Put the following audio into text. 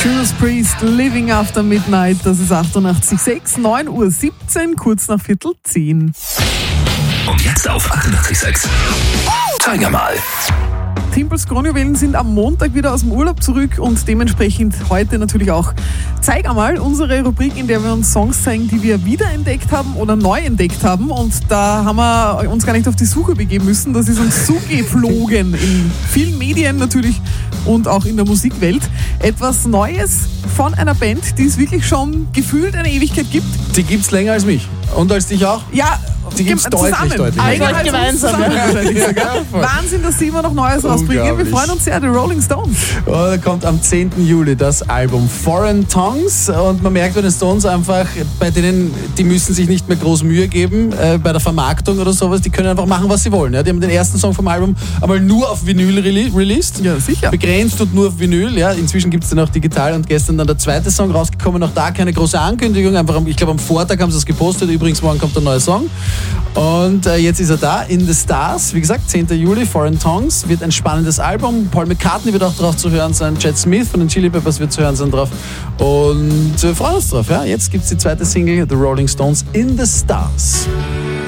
Judas Priest, Living After Midnight, das ist 88,6, 9:17 Uhr, kurz nach 9:45. Und jetzt auf 88,6. Tiger mal. Timpels Kronjuwelen sind am Montag wieder aus dem Urlaub zurück und dementsprechend heute natürlich auch Zeig einmal, unsere Rubrik, in der wir uns Songs zeigen, die wir wiederentdeckt haben oder neu entdeckt haben, und da haben wir uns gar nicht auf die Suche begeben müssen, das ist uns zugeflogen in vielen Medien natürlich und auch in der Musikwelt. Etwas Neues von einer Band, die es wirklich schon gefühlt eine Ewigkeit gibt. Die gibt's länger als mich und als dich auch. Ja, die gibt's deutlich länger. Gemeinsam. Wahnsinn, dass sie immer noch Neues rausbringen. Wir freuen uns sehr, die Rolling Stones. Da kommt am 10. Juli das Album Foreign Tongues und man merkt bei den Stones einfach, bei denen, die müssen sich nicht mehr groß Mühe geben bei der Vermarktung oder sowas, die können einfach machen, was sie wollen. Ja? Die haben den ersten Song vom Album einmal nur auf Vinyl released. Ja, sicher. Begrenzt und nur auf Vinyl. Ja? Inzwischen gibt es den auch digital und gestern dann der zweite Song rausgekommen. Auch da keine große Ankündigung. Einfach, ich glaube, am Vortag haben sie es gepostet. Übrigens, morgen kommt der neue Song. Und jetzt ist er da, In the Stars. Wie gesagt, 10. Juli, Foreign Tongues. Wird ein spannendes Album. Paul McCartney wird auch drauf zu hören sein. Chad Smith von den Chili Peppers wird zu hören sein drauf. Und wir freuen uns drauf. Ja? Jetzt gibt es die zweite Single, The Rolling Stones, In the Stars.